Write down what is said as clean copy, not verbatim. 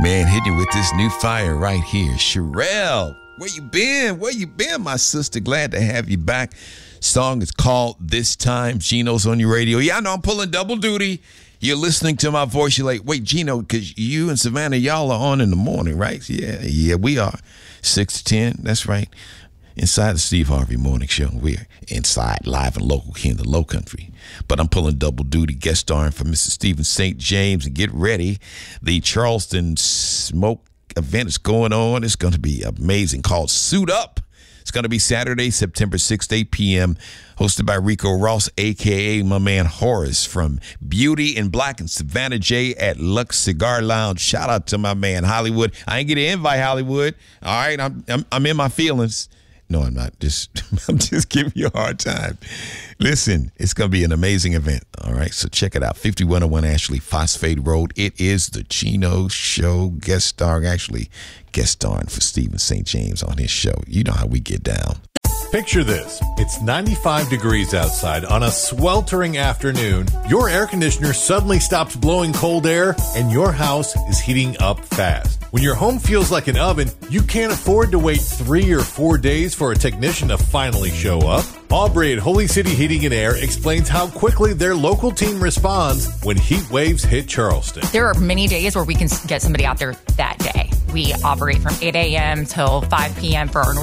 Man, hitting you with this new fire right here. Sherelle, where you been? Where you been, my sister? Glad to have you back. Song is called This Time. Gino's on your radio. Yeah, I know I'm pulling double duty. You're listening to my voice. You're like, wait, Gino, because you and Savannah, y'all are on in the morning, right? Yeah, we are. 6 to 10, that's right. Inside the Steve Harvey Morning Show. We're inside, live and local here in the Low Country. But I'm pulling double duty, guest starring for Mr. Stephen St. James. And get ready. The Charleston Smoke event is going on. It's going to be amazing, called Suit Up. It's going to be Saturday, September 6th, 8 p.m., hosted by Rico Ross, a.k.a. my man Horace from Beauty in Black and Savannah J at Lux Cigar Lounge. Shout out to my man Hollywood. I ain't get an invite, Hollywood. All right, I'm in my feelings. No, I'm not. I'm just giving you a hard time. Listen, it's going to be an amazing event. All right, so check it out. 5101 Ashley Phosphate Road. It is the Gino Show. Guest starring for Stephen St. James on his show. You know how we get down. Picture this. It's 95 degrees outside on a sweltering afternoon. Your air conditioner suddenly stops blowing cold air and your house is heating up fast. When your home feels like an oven, you can't afford to wait 3 or 4 days for a technician to finally show up. Aubrey at Holy City Heating and Air explains how quickly their local team responds when heat waves hit Charleston. There are many days where we can get somebody out there that day. We operate from 8 a.m. till 5 p.m. for our